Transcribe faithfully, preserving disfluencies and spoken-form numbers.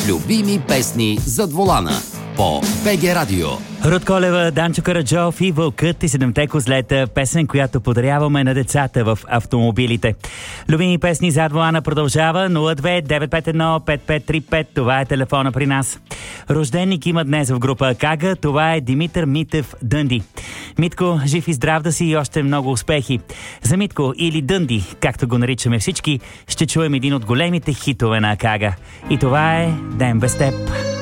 Любими песни зад волана по БГ Радио. Руд Колева, Данчо Караджов и Вълкът и седемте козлета, песен, която подаряваме на децата в автомобилите. Любими песни зад волана продължава. Нула две девет пет едно пет пет три пет, това е телефона при нас. Рожденник има днес в група Кага, това е Димитър Митев Дънди. Митко, жив и здрав да си и още много успехи. За Митко или Дънди, както го наричаме всички, ще чуем един от големите хитове на Кага. И това е Ден без теб.